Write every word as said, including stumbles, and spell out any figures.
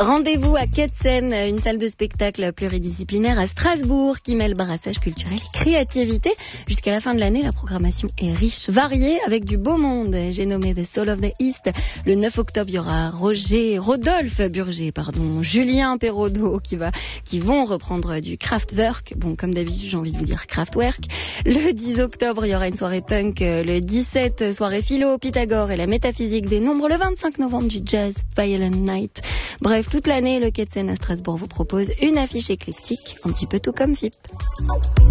Rendez-vous à Ketzen, une salle de spectacle pluridisciplinaire à Strasbourg qui mêle brassage culturel et créativité. Jusqu'à la fin de l'année, la programmation est riche, variée, avec du beau monde. J'ai nommé The Soul of the East. Le neuf octobre, il y aura Roger, Rodolphe Burger, pardon, Julien Perraudot qui va, qui vont reprendre du Kraftwerk. Bon, comme d'habitude, j'ai envie de vous dire Kraftwerk. Le dix octobre, il y aura une soirée punk. Le dix-sept, soirée philo, Pythagore et la métaphysique des nombres. Le vingt-cinq novembre, du jazz, Violent Night. Bref, toute l'année, le Ketzen à Strasbourg vous propose une affiche éclectique, un petit peu tout comme F I P.